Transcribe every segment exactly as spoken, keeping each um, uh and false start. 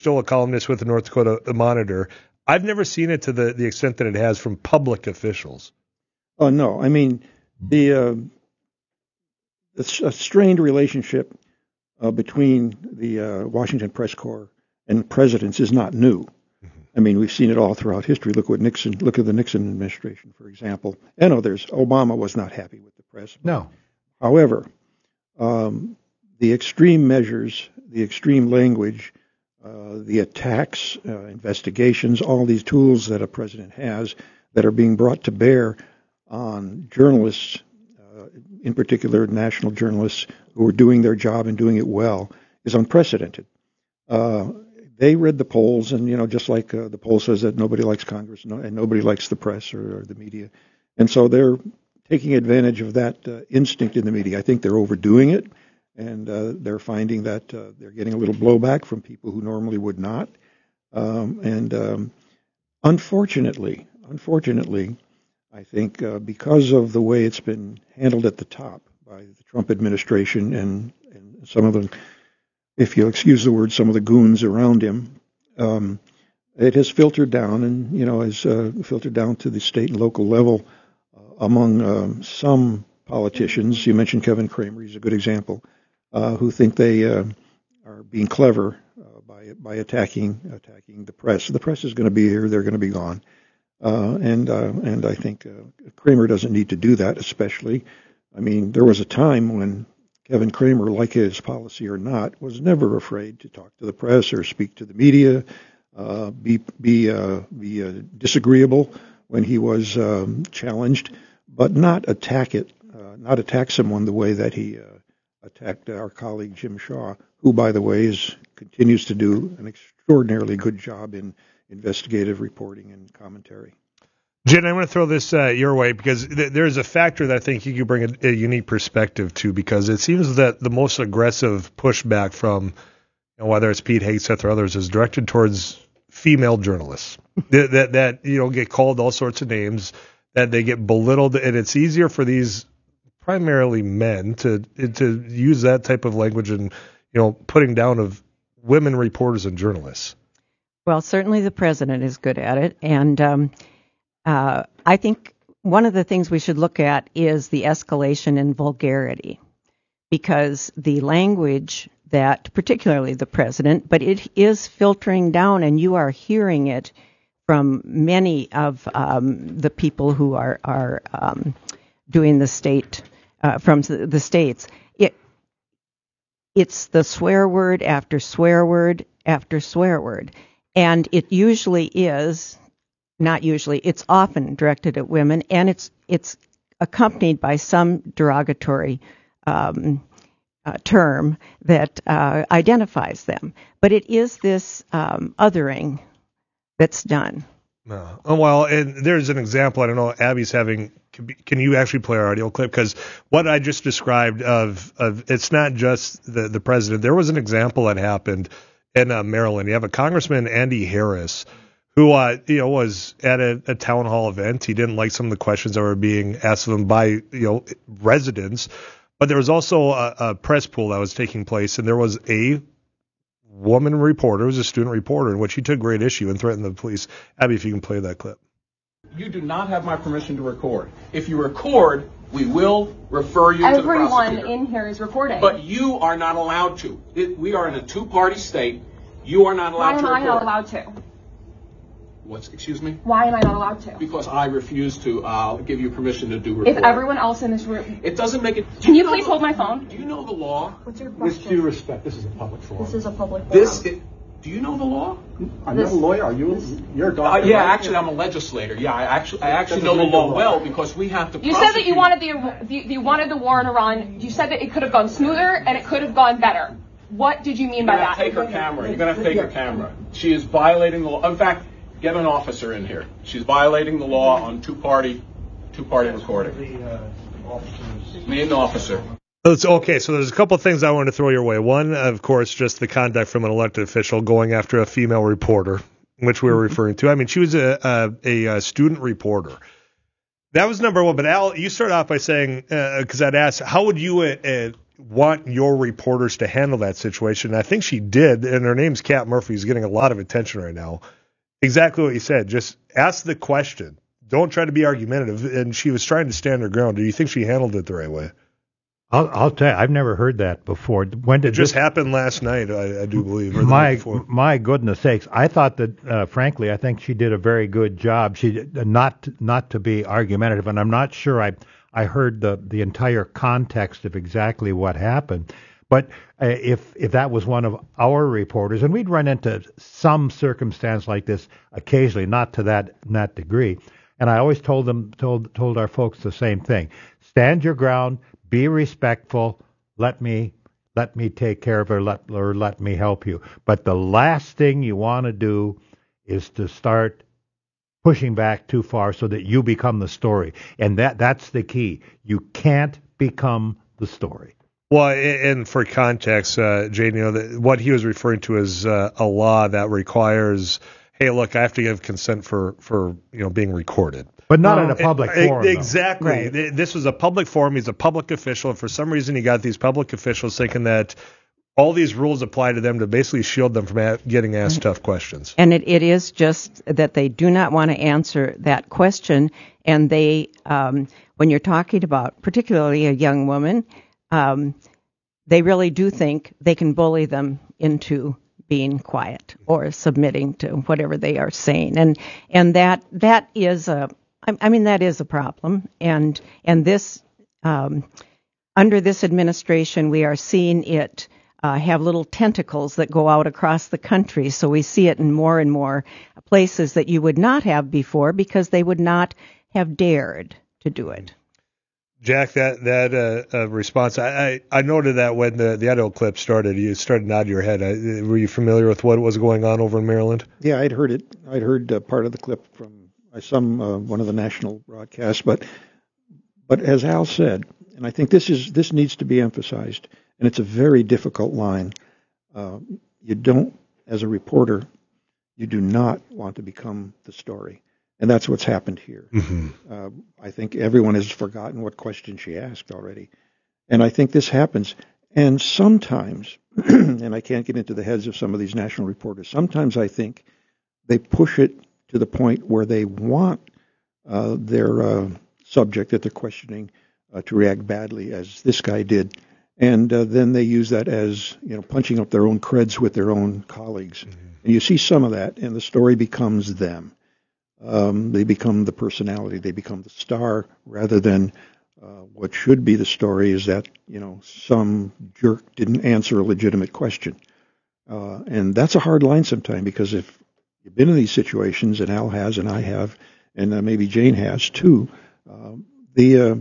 still a columnist with the North Dakota Monitor. I've never seen it to the, the extent that it has from public officials. Oh, no. I mean, the, uh, the a strained relationship uh, between the uh, Washington Press Corps and presidents is not new. I mean, we've seen it all throughout history. Look what Nixon, look at the Nixon administration, for example, and others. Obama was not happy with the press. No. However, um, the extreme measures, the extreme language, uh, the attacks, uh, investigations, all these tools that a president has that are being brought to bear on journalists, uh, in particular national journalists who are doing their job and doing it well, is unprecedented. Uh, They read the polls, and, you know, just like uh, the poll says that nobody likes Congress no, and nobody likes the press or, or the media. And so they're taking advantage of that uh, instinct in the media. I think they're overdoing it, and uh, they're finding that uh, they're getting a little blowback from people who normally would not. Um, and um, unfortunately, unfortunately, I think uh, because of the way it's been handled at the top by the Trump administration and, and some of the, if you'll excuse the word, some of the goons around him, um, it has filtered down and, you know, has uh, filtered down to the state and local level uh, among um, some politicians. You mentioned Kevin Cramer, he's a good example, uh, who think they uh, are being clever uh, by by attacking attacking the press. The press is going to be here, they're going to be gone. Uh, and uh, and I think uh, Cramer doesn't need to do that, especially. I mean, there was a time when Kevin Cramer, like his policy or not, was never afraid to talk to the press or speak to the media, uh, be be uh, be uh, disagreeable when he was um, challenged, but not attack it, uh, not attack someone the way that he uh, attacked our colleague Jim Shaw, who, by the way, is continues to do an extraordinarily good job in investigative reporting and commentary. Jen, I want to throw this uh, your way because th- there's a factor that I think you could bring a, a unique perspective to, because it seems that the most aggressive pushback from, you know, whether it's Pete Hegseth or others, is directed towards female journalists that, that that you know get called all sorts of names, that they get belittled, and it's easier for these primarily men to to use that type of language and, you know, putting down of women reporters and journalists. Well, certainly the president is good at it, and um, uh, I think one of the things we should look at is the escalation in vulgarity, because the language that, particularly the president, but it is filtering down, and you are hearing it from many of um, the people who are are um, doing the state uh, from the states. It it's the swear word after swear word after swear word. And it usually is, not usually, it's often directed at women, and it's it's accompanied by some derogatory um, uh, term that uh, identifies them. But it is this um, othering that's done. No. Oh, well, and there's an example. I don't know, Abby's having, can you actually play our audio clip? Because what I just described of, of it's not just the, the president. There was an example that happened in uh, Maryland. You have a Congressman, Andy Harris, who uh, you know was at a, a town hall event. He didn't like some of the questions that were being asked of him by you know residents, but there was also a, a press pool that was taking place, and there was a woman reporter, it was a student reporter, in which he took great issue and threatened the police. Abby, if you can play that clip. You do not have my permission to record. If you record, we will refer you to the prosecutor. Everyone in here is recording. But you are not allowed to. It, we are in a two-party state. You are not allowed to record. Why am I not allowed to? What's, excuse me? Why am I not allowed to? Because I refuse to uh, give you permission to do recording. If everyone else in this room... It doesn't make it... Can you, you please the, hold my phone? Do you know the law? What's your question? With due respect, this is a public forum. This is a public forum. This is... Do you know the law? I'm not a lawyer. Are you? This, you're a doctor. Uh, yeah, right? actually, I'm a legislator. Yeah, I actually, I actually know the law well because we have to. You said that you wanted the, the you wanted the war in Iran. You said that it could have gone smoother and it could have gone better. What did you mean by that? Take her camera. You're gonna take her camera. She is violating the law. In fact, get an officer in here. She's violating the law on two-party, two-party recording. The uh, officers. Me and the officer. It's okay, so there's a couple of things I wanted to throw your way. One, of course, just the conduct from an elected official going after a female reporter, which we were referring to. I mean, she was a a, a student reporter. That was number one. But Al, you started off by saying, because uh, I'd asked, how would you uh, want your reporters to handle that situation. And I think she did, and her name's Kat Murphy, who's getting a lot of attention right now. Exactly what you said. Just ask the question. Don't try to be argumentative. And she was trying to stand her ground. Do you think she handled it the right way? I'll, I'll tell you, I've never heard that before. When did it just this happened last night? I, I do believe. Or my my goodness sakes! I thought that, uh, frankly, I think she did a very good job. She did, not not to be argumentative, and I'm not sure I I heard the the entire context of exactly what happened. But uh, if if that was one of our reporters, and we'd run into some circumstance like this occasionally, not to that that degree. And I always told them told told our folks the same thing: stand your ground. Be respectful. Let me let me take care of her. Let or let me help you. But the last thing you want to do is to start pushing back too far so that you become the story. And that that's the key. You can't become the story. Well, and for context, uh, Jane, you know, the, what he was referring to is uh, a law that requires, hey, look, I have to give consent for for you know being recorded. But not um, in a public it, forum. Exactly. Right. This was a public forum. He's a public official. And for some reason, he got these public officials thinking that all these rules apply to them to basically shield them from a- getting asked right. tough questions. And it, it is just that they do not want to answer that question. And they, um, when you're talking about particularly a young woman, um, they really do think they can bully them into being quiet or submitting to whatever they are saying. And and that that is a I mean, that is a problem, and and this um, under this administration, we are seeing it uh, have little tentacles that go out across the country. So we see it in more and more places that you would not have before because they would not have dared to do it. Jack, that that uh, uh, response, I, I, I noted that when the, the audio clip started, you started nodding your head. I, were you familiar with what was going on over in Maryland? Yeah, I'd heard it. I'd heard uh, part of the clip from some uh, one of the national broadcasts, but but as Al said, and I think this is this needs to be emphasized, and it's a very difficult line. Uh, you don't, as a reporter, you do not want to become the story, and that's what's happened here. Mm-hmm. Uh, I think everyone has forgotten what question she asked already, and I think this happens. And sometimes, and I can't get into the heads of some of these national reporters. Sometimes I think they push it to the point where they want uh, their uh, subject that they're questioning uh, to react badly, as this guy did, and uh, then they use that as you know punching up their own creds with their own colleagues. Mm-hmm. And you see some of that, and the story becomes them. Um, they become the personality, they become the star, rather than uh, what should be the story is that you know some jerk didn't answer a legitimate question, uh, and that's a hard line sometimes because if you've been in these situations, and Al has, and I have, and uh, maybe Jane has too. Uh, the uh,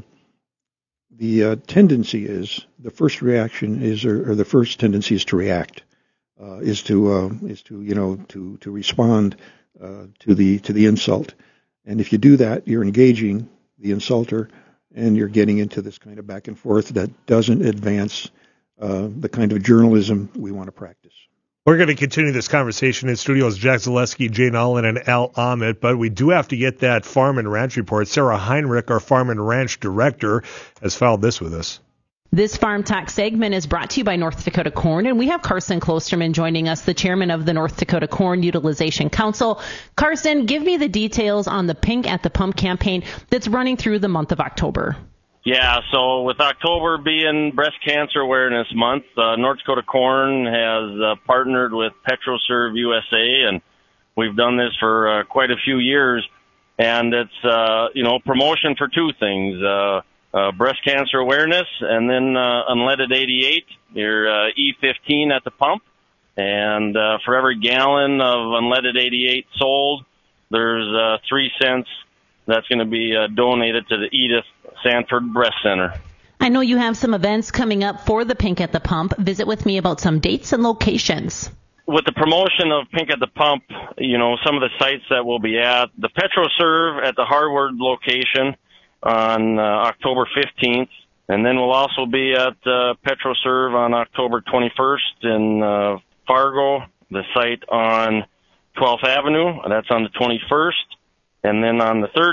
the uh, tendency is the first reaction is, or, or the first tendency is to react, uh, is to uh, is to you know to to respond uh, to the to the insult, and if you do that, you're engaging the insulter, and you're getting into this kind of back and forth that doesn't advance uh, the kind of journalism we want to practice. We're going to continue this conversation in studios. Jack Zaleski, Jane Allen, and Al Ahmed, but we do have to get that farm and ranch report. Sarah Heinrich, our farm and ranch director, has filed this with us. This Farm Talk segment is brought to you by North Dakota Corn, and we have Carson Klosterman joining us, the chairman of the North Dakota Corn Utilization Council. Carson, give me the details on the Pink at the Pump campaign that's running through the month of October. Yeah, so with October being Breast Cancer Awareness Month, uh, North Dakota Corn has uh, partnered with PetroServe U S A, and we've done this for uh, quite a few years. And it's, uh, you know, promotion for two things, uh, uh, breast cancer awareness and then uh, unleaded eighty-eight, your uh, E fifteen at the pump. And uh, for every gallon of unleaded eighty-eight sold, there's uh, three cents that's going to be uh, donated to the Edith Sanford Breast Center. I know you have some events coming up for the Pink at the Pump. Visit with me about some dates and locations. With the promotion of Pink at the Pump, you know, some of the sites that we'll be at, the PetroServe at the Harvard location on uh, October fifteenth, and then we'll also be at uh, PetroServe on October twenty-first in uh, Fargo, the site on twelfth Avenue, that's on the twenty-first, and then on the thirtieth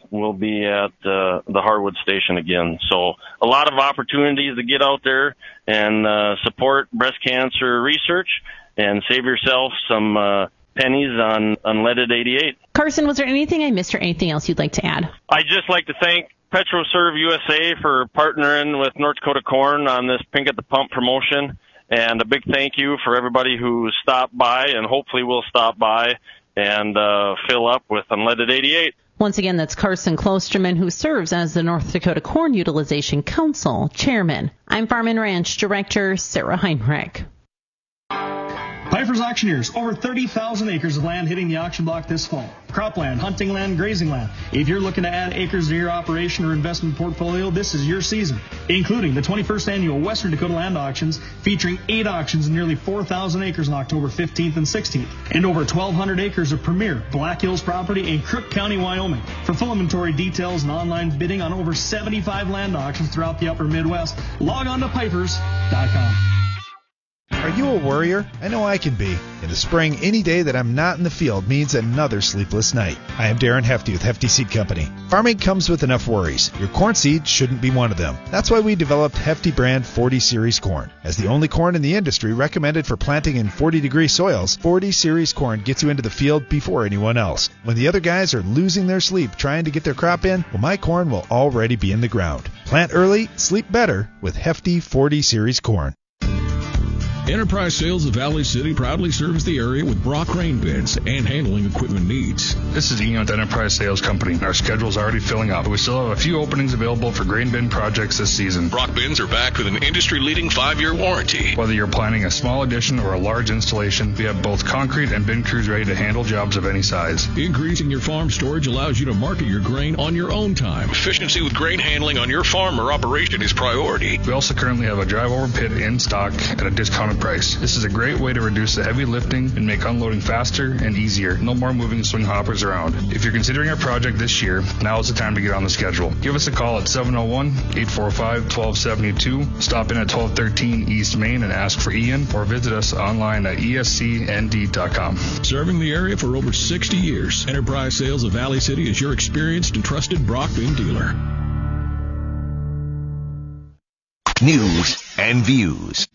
we'll be at uh, the Harwood Station again. So a lot of opportunities to get out there and uh, support breast cancer research and save yourself some uh, pennies on unleaded eighty-eight. Carson, was there anything I missed or anything else you'd like to add? I'd just like to thank PetroServe U S A for partnering with North Dakota Corn on this Pink at the Pump promotion. And a big thank you for everybody who stopped by and hopefully will stop by and uh, fill up with unleaded eighty-eight. Once again, that's Carson Klosterman, who serves as the North Dakota Corn Utilization Council Chairman. I'm Farm and Ranch Director Sarah Heinrich. Piper's Auctioneers, over thirty thousand acres of land hitting the auction block this fall. Cropland, hunting land, grazing land. If you're looking to add acres to your operation or investment portfolio, this is your season, including the twenty-first Annual Western Dakota Land Auctions, featuring eight auctions and nearly four thousand acres on October fifteenth and sixteenth, and over twelve hundred acres of premier Black Hills property in Crook County, Wyoming. For full inventory details and online bidding on over seventy-five land auctions throughout the upper Midwest, log on to pipers dot com. Are you a worrier? I know I can be. In the spring, any day that I'm not in the field means another sleepless night. I am Darren Hefty with Hefty Seed Company. Farming comes with enough worries. Your corn seed shouldn't be one of them. That's why we developed Hefty brand forty series corn. As the only corn in the industry recommended for planting in forty degree soils, forty series corn gets you into the field before anyone else. When the other guys are losing their sleep trying to get their crop in, well, my corn will already be in the ground. Plant early, sleep better with Hefty forty series corn. Enterprise Sales of Valley City proudly serves the area with Brock grain bins and handling equipment needs. This is Ian with Enterprise Sales Company. Our schedule is already filling up, but we still have a few openings available for grain bin projects this season. Brock bins are backed with an industry-leading five-year warranty. Whether you're planning a small addition or a large installation, we have both concrete and bin crews ready to handle jobs of any size. Increasing your farm storage allows you to market your grain on your own time. Efficiency with grain handling on your farm or operation is priority. We also currently have a drive-over pit in stock at a discounted price. This is a great way to reduce the heavy lifting and make unloading faster and easier. No more moving swing hoppers around. If you're considering a project this year, now is the time to get on the schedule. Give us a call at seven oh one, eight four five, one two seven two. Stop in at twelve thirteen East Main and ask for Ian, or visit us online at E S C N D dot com. Serving the area for over sixty years, Enterprise Sales of Valley City is your experienced and trusted Brock bin dealer. News and views.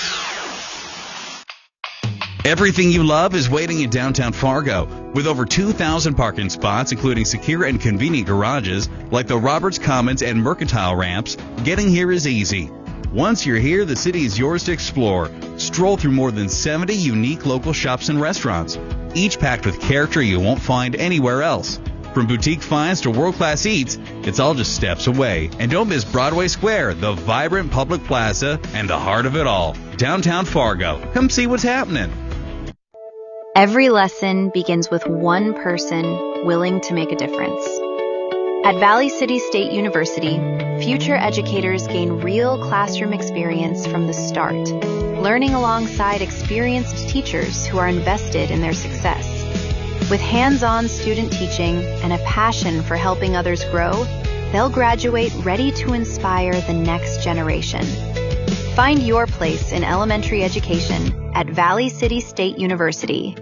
Everything you love is waiting in downtown Fargo. With over two thousand parking spots, including secure and convenient garages like the Roberts Commons and Mercantile ramps, getting here is easy. Once you're here, the city is yours to explore. Stroll through more than seventy unique local shops and restaurants, each packed with character you won't find anywhere else. From boutique finds to world-class eats, it's all just steps away. And don't miss Broadway Square, the vibrant public plaza, and the heart of it all, downtown Fargo. Come see what's happening. Every lesson begins with one person willing to make a difference. At Valley City State University, future educators gain real classroom experience from the start, learning alongside experienced teachers who are invested in their success. With hands-on student teaching and a passion for helping others grow, they'll graduate ready to inspire the next generation. Find your place in elementary education at Valley City State University.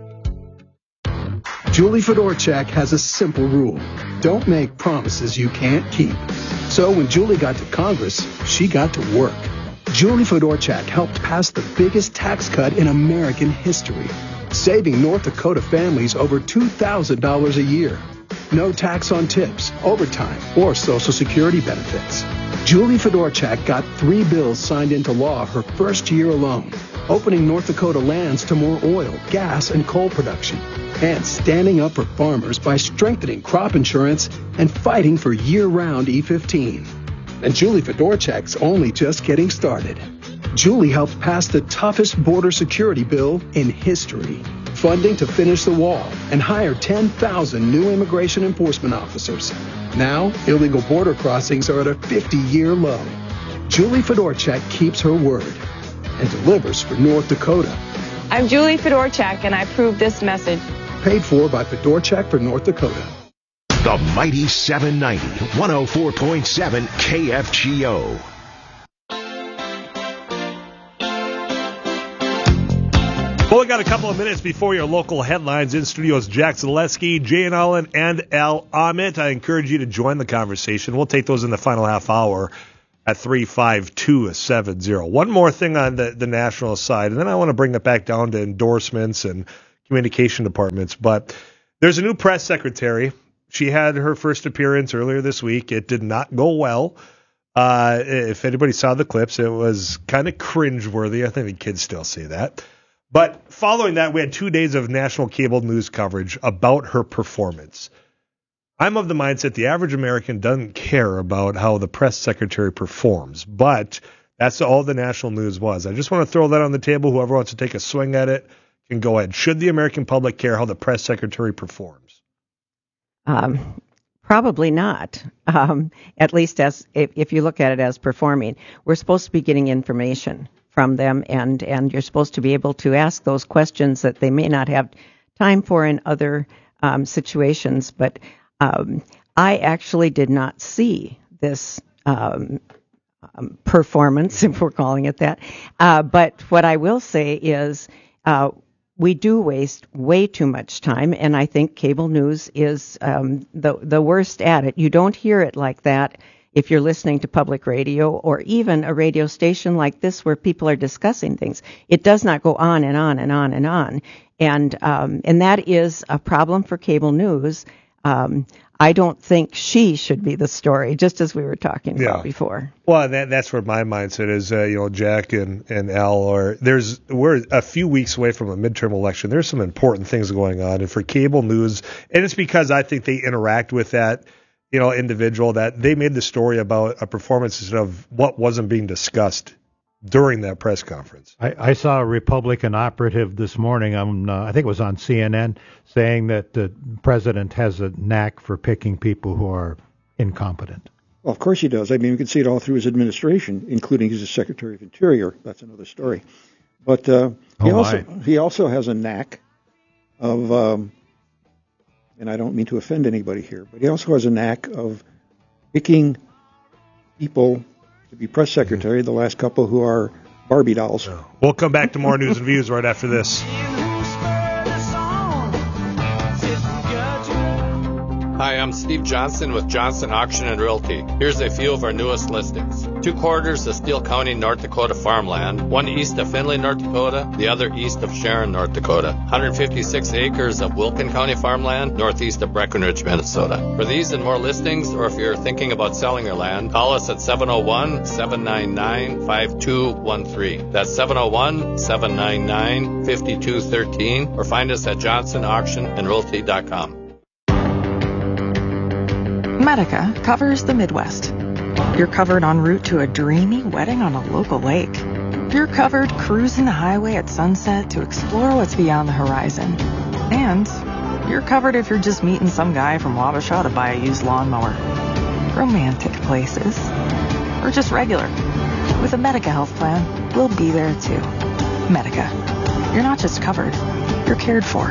Julie Fedorchak has a simple rule. Don't make promises you can't keep. So when Julie got to Congress, she got to work. Julie Fedorchak helped pass the biggest tax cut in American history, saving North Dakota families over two thousand dollars a year. No tax on tips, overtime, or Social Security benefits. Julie Fedorchak got three bills signed into law her first year alone, opening North Dakota lands to more oil, gas, and coal production, and standing up for farmers by strengthening crop insurance and fighting for year-round E fifteen. And Julie Fedorchak's only just getting started. Julie helped pass the toughest border security bill in history, funding to finish the wall and hire ten thousand new immigration enforcement officers. Now, illegal border crossings are at a fifty-year low. Julie Fedorchak keeps her word and delivers for North Dakota. I'm Julie Fedorchak, and I approve this message. Paid for by Fedorchak for North Dakota. The Mighty seven ninety, one oh four point seven K F G O. Well, we got a couple of minutes before your local headlines. In studios, Jack Zaleski, Jay and Allen, and Al Ahmet. I encourage you to join the conversation. We'll take those in the final half hour at three five two seven zero. One more thing on the, the national side, and then I want to bring it back down to endorsements and communication departments. But there's a new press secretary. She had her first appearance earlier this week. It did not go well. Uh, if anybody saw the clips, it was kind of cringeworthy. I think the kids still say that. But following that, we had two days of national cable news coverage about her performance. I'm of the mindset the average American doesn't care about how the press secretary performs, but that's all the national news was. I just want to throw that on the table. Whoever wants to take a swing at it can go ahead. Should the American public care how the press secretary performs? Um, probably not. Um, at least as if, if you look at it as performing, we're supposed to be getting information from them, and, and you're supposed to be able to ask those questions that they may not have time for in other um, situations. But um, I actually did not see this um, um, performance, if we're calling it that. Uh, but what I will say is uh, we do waste way too much time, and I think cable news is um, the the worst at it. You don't hear it like that if you're listening to public radio or even a radio station like this where people are discussing things. It does not go on and on and on and on. And um, and that is a problem for cable news. Um, I don't think she should be the story, just as we were talking yeah. about before. Well, that, that's where my mindset is. Uh, you know, Jack and, and Al are there's we're a few weeks away from a midterm election. There's some important things going on, and for cable news, and it's because I think they interact with that, you know, individual that they made the story about a performance instead of what wasn't being discussed during that press conference. I, I saw a Republican operative this morning, on, uh, I think it was on C N N, saying that the president has a knack for picking people who are incompetent. Well, of course he does. I mean, we can see it all through his administration, including as Secretary of Interior. That's another story. But uh, he, oh also, he also has a knack of... Um, and I don't mean to offend anybody here, but he also has a knack of picking people to be press secretary, the last couple who are Barbie dolls. We'll come back to more news and views right after this. Hi, I'm Steve Johnson with Johnson Auction and Realty. Here's a few of our newest listings. Two quarters of Steele County, North Dakota farmland, one east of Findlay, North Dakota, the other east of Sharon, North Dakota. one hundred fifty-six acres of Wilkin County farmland, northeast of Breckenridge, Minnesota. For these and more listings, or if you're thinking about selling your land, call us at seven oh one, seven nine nine, five two one three. That's seven oh one, seven nine nine, five two one three, or find us at johnson auction and realty dot com. Medica covers the Midwest. You're covered en route to a dreamy wedding on a local lake. You're covered cruising the highway at sunset to explore what's beyond the horizon. And you're covered if you're just meeting some guy from Wabasha to buy a used lawnmower. Romantic places. Or just regular. With a Medica health plan, we'll be there too. Medica. You're not just covered, you're cared for.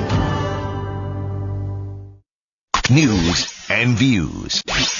News and views.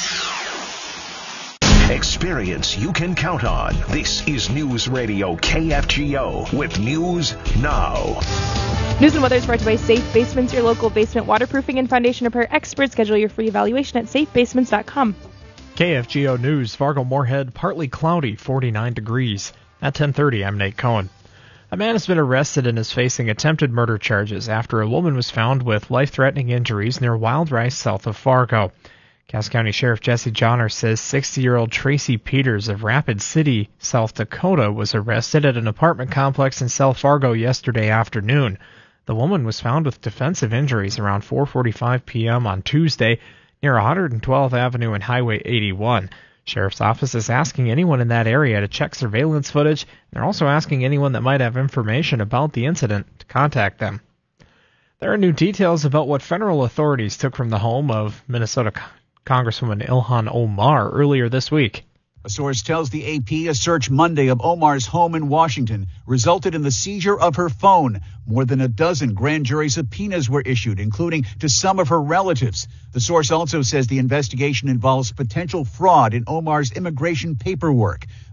Experience you can count on. This is News Radio K F G O with News Now. News and weather is brought to you by Safe Basements, your local basement waterproofing and foundation repair expert. Schedule your free evaluation at safe basements dot com. K F G O News, Fargo-Moorhead, partly cloudy, forty-nine degrees. At ten thirty, I'm Nate Cohen. A man has been arrested and is facing attempted murder charges after a woman was found with life-threatening injuries near Wild Rice, south of Fargo. Cass County Sheriff Jesse Johnner says sixty-year-old Tracy Peters of Rapid City, South Dakota, was arrested at an apartment complex in South Fargo yesterday afternoon. The woman was found with defensive injuries around four forty-five p.m. on Tuesday near one hundred twelfth Avenue and Highway eighty-one. Sheriff's office is asking anyone in that area to check surveillance footage. They're also asking anyone that might have information about the incident to contact them. There are new details about what federal authorities took from the home of Minnesota Congresswoman Ilhan Omar earlier this week. A source tells the A P a search Monday of Omar's home in Washington resulted in the seizure of her phone. More than a dozen grand jury subpoenas were issued, including to some of her relatives. The source also says the investigation involves potential fraud in Omar's immigration paperwork.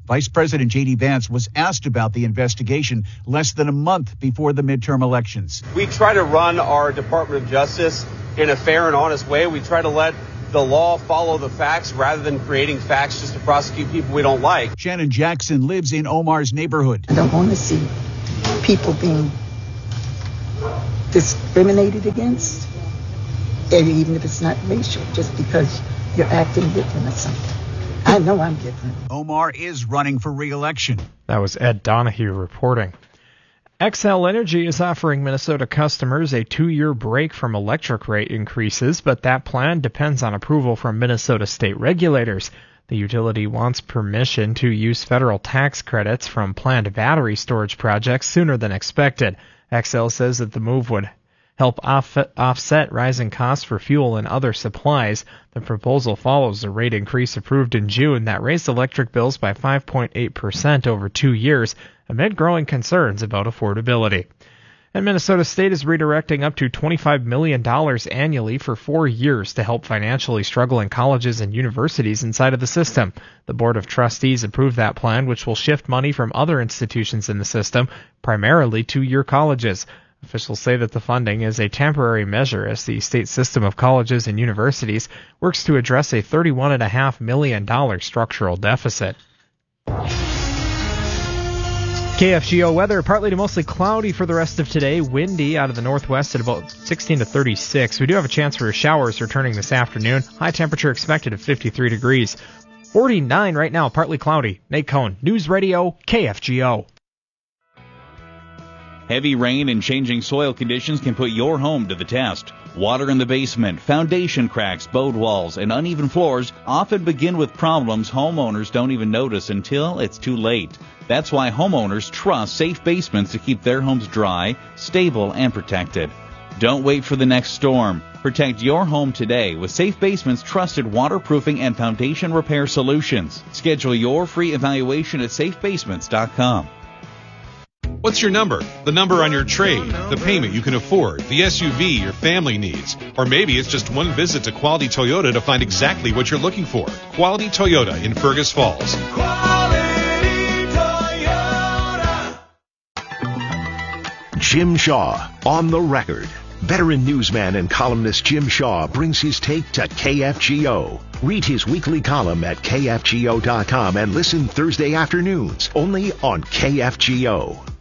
Vice President J D. Vance was asked about the investigation less than a month before the midterm elections. We try to run our Department of Justice in a fair and honest way. We try to let the law follow the facts rather than creating facts just to prosecute people we don't like. Shannon Jackson lives in Omar's neighborhood. I don't want to see people being discriminated against, and even if it's not racial, just because you're acting different or something. I know I'm different. Omar is running for re-election. That was Ed Donahue reporting. Xcel Energy is offering Minnesota customers a two-year break from electric rate increases, but that plan depends on approval from Minnesota state regulators. The utility wants permission to use federal tax credits from planned battery storage projects sooner than expected. Xcel says that the move would help off- offset rising costs for fuel and other supplies. The proposal follows a rate increase approved in June that raised electric bills by five point eight percent over two years, amid growing concerns about affordability. And Minnesota State is redirecting up to twenty-five million dollars annually for four years to help financially struggling colleges and universities inside of the system. The Board of Trustees approved that plan, which will shift money from other institutions in the system, primarily two-year colleges. Officials say that the funding is a temporary measure as the state system of colleges and universities works to address a thirty-one point five million dollars structural deficit. K F G O weather, partly to mostly cloudy for the rest of today. Windy out of the northwest at about sixteen to thirty-six. We do have a chance for showers returning this afternoon. High temperature expected of fifty-three degrees. forty-nine right now, partly cloudy. Nate Cohn, News Radio, K F G O. Heavy rain and changing soil conditions can put your home to the test. Water in the basement, foundation cracks, bowed walls, and uneven floors often begin with problems homeowners don't even notice until it's too late. That's why homeowners trust Safe Basements to keep their homes dry, stable, and protected. Don't wait for the next storm. Protect your home today with Safe Basements' trusted waterproofing and foundation repair solutions. Schedule your free evaluation at safe basements dot com. What's your number? The number on your trade, the payment you can afford, the S U V your family needs. Or maybe it's just one visit to Quality Toyota to find exactly what you're looking for. Quality Toyota in Fergus Falls. Quality Toyota. Jim Shaw on the record. Veteran newsman and columnist Jim Shaw brings his take to K F G O. Read his weekly column at K F G O dot com and listen Thursday afternoons only on K F G O.